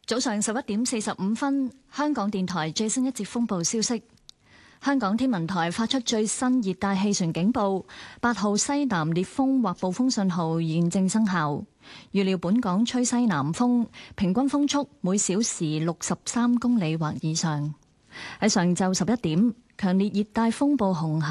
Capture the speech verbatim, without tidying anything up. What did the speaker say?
早上十一點四十五分，香港電台最新一節風暴消息。香港天文台發出最新熱帶氣旋警報，八號西南烈風或暴風信號現正生效。預料本港吹西南風，平均風速每小時六十三公里或以上。喺上晝十一點，強烈熱帶風暴紅